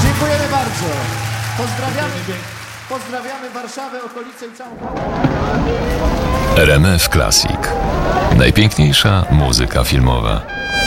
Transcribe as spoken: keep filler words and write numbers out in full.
Dziękujemy bardzo. Pozdrawiamy, pozdrawiamy Warszawę, okolice i całą... R M F Classic. Najpiękniejsza muzyka filmowa.